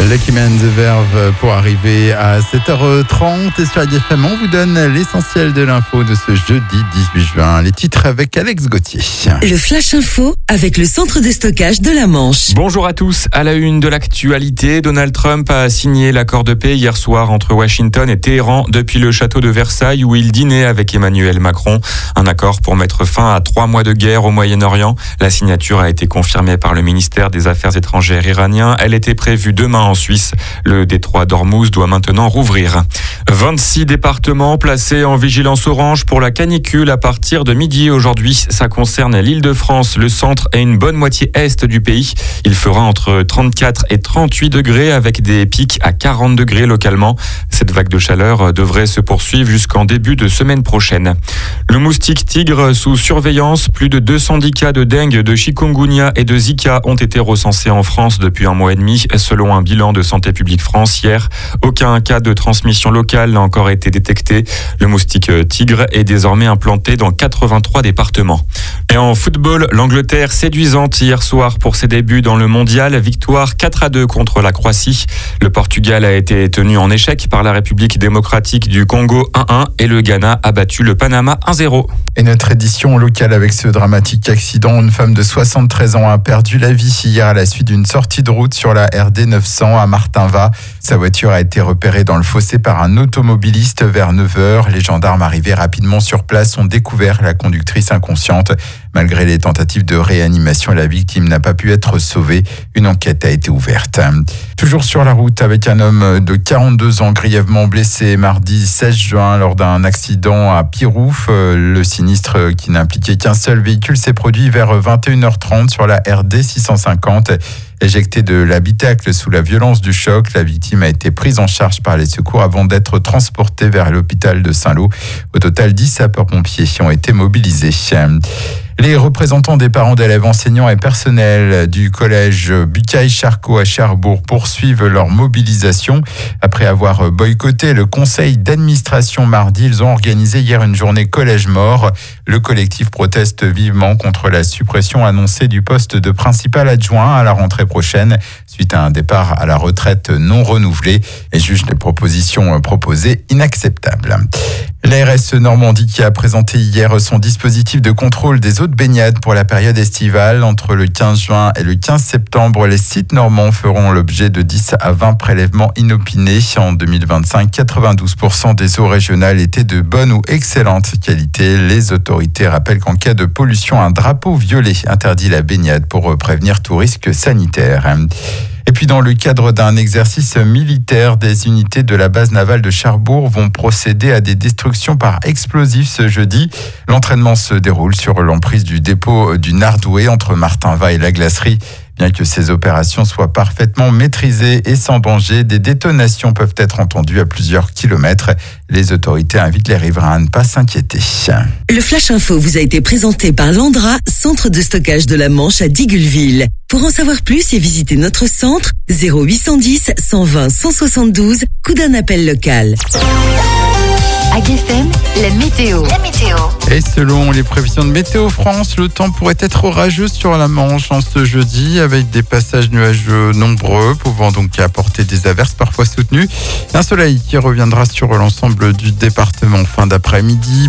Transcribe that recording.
Lucky Man de Verve pour arriver à 7h30 et sur IDFM, on vous donne l'essentiel de l'info de ce jeudi 18 juin. Les titres avec Alex Gauthier. Le Flash Info avec le centre de stockage de la Manche. Bonjour à tous. À la une de l'actualité, Donald Trump a signé l'accord de paix hier soir entre Washington et Téhéran depuis le château de Versailles où il dînait avec Emmanuel Macron. Un accord pour mettre fin à 3 mois de guerre au Moyen-Orient. La signature a été confirmée par le ministère des Affaires étrangères iranien. Elle était prévue demain en Suisse. Le détroit d'Ormuz doit maintenant rouvrir. 26 départements placés en vigilance orange pour la canicule à partir de midi aujourd'hui. Ça concerne l'Île-de-France, le centre et une bonne moitié est du pays. Il fera entre 34 et 38 degrés avec des pics à 40 degrés localement. Cette vague de chaleur devrait se poursuivre jusqu'en début de semaine prochaine. Le moustique tigre sous surveillance. Plus de 210 cas de dengue, de chikungunya et de Zika ont été recensés en France depuis un mois et demi, selon un bilan de Santé publique France hier. Aucun cas de transmission locale n'a encore été détecté. Le moustique tigre est désormais implanté dans 83 départements. Et en football, l'Angleterre séduisante hier soir pour ses débuts dans le mondial. Victoire 4-2 contre la Croatie. Le Portugal a été tenu en échec par la République démocratique du Congo 1-1 et le Ghana a battu le Panama 1-0. Et notre édition locale avec ce dramatique accident. Une femme de 73 ans a perdu la vie hier à la suite d'une sortie de route sur la RD 900 à Martinva. Sa voiture a été repérée dans le fossé par un automobiliste vers 9h. Les gendarmes arrivés rapidement sur place ont découvert la conductrice inconsciente. Malgré les tentatives de réanimation, la victime n'a pas pu être sauvée. Une enquête a été ouverte. Toujours sur la route avec un homme de 42 ans grièvement blessé mardi 16 juin lors d'un accident à Pirouf. Le sinistre qui n'impliquait qu'un seul véhicule s'est produit vers 21h30 sur la RD 650. Éjecté de l'habitacle sous la violence du choc, la victime a été prise en charge par les secours avant d'être transportée vers l'hôpital de Saint-Lô. Au total, 10 sapeurs-pompiers ont été mobilisés. Les représentants des parents d'élèves, enseignants et personnels du collège Bucaille-Charcot à Cherbourg poursuivent leur mobilisation. Après avoir boycotté le conseil d'administration mardi, ils ont organisé hier une journée collège mort. Le collectif proteste vivement contre la suppression annoncée du poste de principal adjoint à la rentrée prochaine suite à un départ à la retraite non renouvelé et juge les propositions proposées inacceptables. L'ARS Normandie qui a présenté hier son dispositif de contrôle des eaux de baignade pour la période estivale. Entre le 15 juin et le 15 septembre, les sites normands feront l'objet de 10 à 20 prélèvements inopinés. En 2025, 92% des eaux régionales étaient de bonne ou excellente qualité. Les autorités rappellent qu'en cas de pollution, un drapeau violet interdit la baignade pour prévenir tout risque sanitaire. Et puis dans le cadre d'un exercice militaire, des unités de la base navale de Cherbourg vont procéder à des destructions par explosifs ce jeudi. L'entraînement se déroule sur l'emprise du dépôt du Nardoué entre Martinva et la glacerie. Bien que ces opérations soient parfaitement maîtrisées et sans danger, des détonations peuvent être entendues à plusieurs kilomètres. Les autorités invitent les riverains à ne pas s'inquiéter. Le Flash Info vous a été présenté par Landra, centre de stockage de la Manche à Digulleville. Pour en savoir plus et visiter notre centre, 0810 120 172, coup d'un appel local. IDFM, la météo. Et selon les prévisions de Météo France, le temps pourrait être orageux sur la Manche en ce jeudi avec des passages nuageux nombreux pouvant donc apporter des averses parfois soutenues. Un soleil qui reviendra sur l'ensemble du département fin d'après-midi.